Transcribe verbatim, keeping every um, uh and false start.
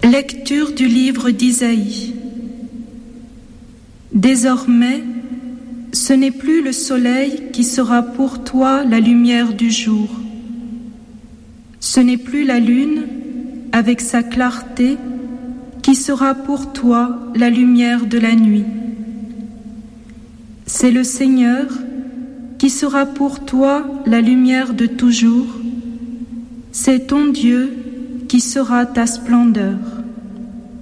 Lecture du livre d'Isaïe. Désormais, ce n'est plus le soleil qui sera pour toi la lumière du jour. Ce n'est plus la lune, avec sa clarté, qui sera pour toi la lumière de la nuit. C'est le Seigneur qui sera pour toi la lumière de toujours. C'est ton Dieu qui sera ta splendeur.